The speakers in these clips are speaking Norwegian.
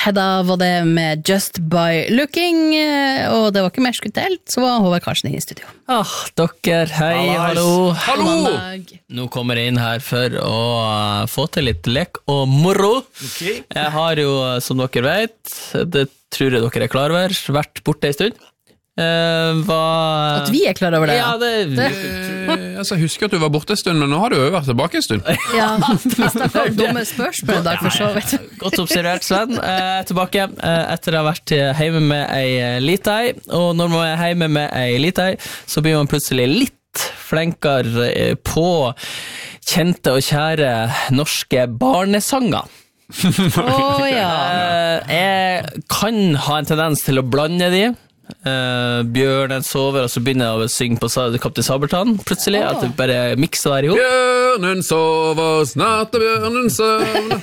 Da var det med Just By Looking, og det var ikke mer skuttelt, så var Håvard Karlsen i studio. Dere, hei, hallo. Hallo! Nå kommer jeg inn her for å få til litt lek og moro. Okay. Jeg har jo, som dere vet, det tror jeg dere er klar over, vært borte en stund. At vi er klar over det? Ja, Altså, jeg husker at du var borte en stund, men nå har du jo vært tilbake en stund. Ja, vi snakket om dumme spørsmål i dag, for så vidt. Godt observert, Sven. Tilbake etter å ha vært hjemme med ei litei, og når man er hjemme med ei litei, så blir man plutselig litt flinkere på kjente og kjære norske barnesanger. Ja. Jeg kan ha en tendens til å blande de. Bjørnen sover, og så begynner jeg å synge på Kaptein Sabeltann plutselig, at det bare mikser der ihop. Bjørnen sover, snart er bjørnen søvn.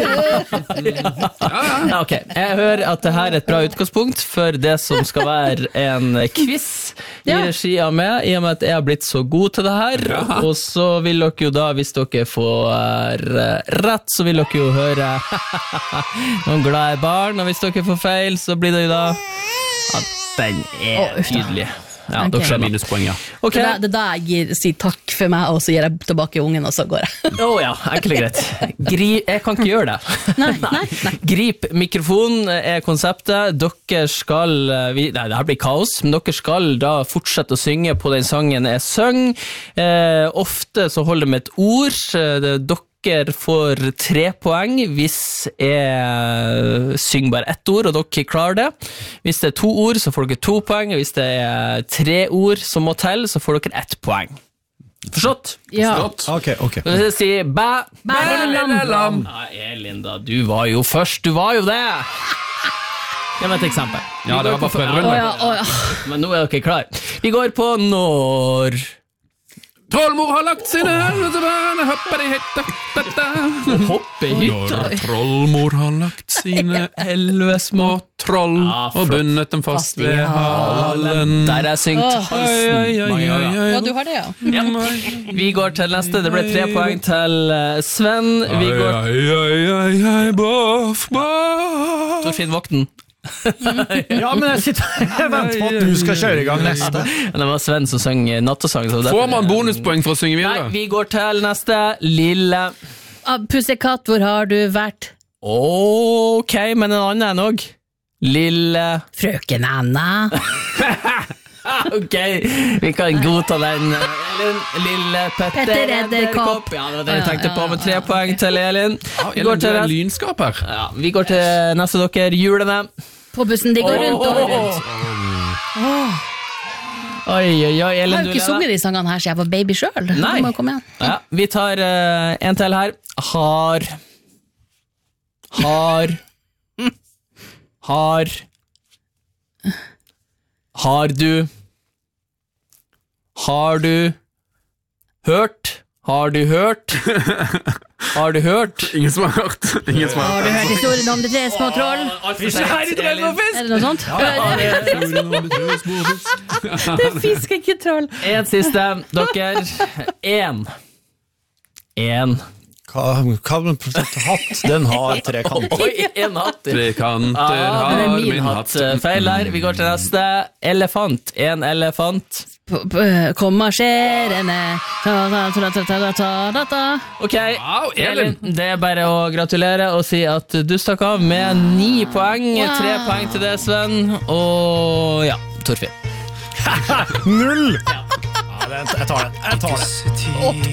Ja, ok. Jeg hører at det her er et bra utgangspunkt for det som skal være en quiz i regi av meg, i og med at jeg har blitt så god til det her, og så vil dere jo da, hvis dere får rett, så vil dere jo høre noen glade barn, og hvis dere får feil, så blir det jo da at den er tydelig. Ja, dere skjønner minuspoeng, ja. Okay. Det er da jeg sier takk for meg, og så gir jeg tilbake ungen, og så går jeg. Ja, enkelt og greit. Jeg kan ikke gjøre det. Nei. Grip mikrofonen er konseptet. Dere skal, nei, det her blir kaos, men dere skal da fortsette å synge på den sangen jeg synger. Ofte så holder det med et ord. Dere får 3 poeng hvis jeg synger bare 1 ord, og dere klarer det. Hvis det er 2 ord, så får dere 2 poeng. Hvis det er 3 ord som må til, så får dere 1 poeng. Forstått? Ja. Ok. Hvis jeg sier bæ, lam. Elin da, du var jo først, du var jo det. Gi meg et eksempel. Ja, det var bare prøverunde. Men nå er dere klar. Vi går på når... Trollmor har lagt sine hopper i hytta. Hoppe i hytta. Når trollmor har lagt sine 11 små troll og bundet dem fast ved halen. Der er syngt halsen mange ganger. Ja, du har det, ja. Vi går til neste. Det ble 3 poeng til Sven. Vi går... Boff. Torfinn Vokten. Ja, men jeg venter på at du skal kjøre i gang neste. Det var Sven som sang nattesang. Får man bonuspoeng for å synge videre? Nei, vi går til neste. Lille Pussekatt, hvor har du vært? Ok, men en annen enn også. Lille Frøken Anna. Ok, vi kan godta den. Lille Petter Edderkopp. Ja, det var det jeg tenkte på, med 3 poeng til Elin. Vi går til lynskap her. Ja, vi går til neste dere, julene. På bussen, de går rundt og rundt. Oi, Elin, jeg har jo ikke sunget de sangene her, så jeg var baby selv. Nei. Ja, vi tar en til her. Har du hørt? Ingen som har hørt. Har du hørt historien om de 3 små troll? Er det noe sånt? Det er fisk, ikke troll. En siste, dere. En hatt, den har 3 kanter. Oi, en hatt. 3 kanter har det er min hatt. Feil der. Vi går til neste. Elefant. En elefant. Kom marsjerende. Ok, Elin, det er bare å gratulere og si at du stakk av med 9 poeng. 3 poeng til det, Sven. Og ja, Torfinn. 0! Ja, jeg tar den.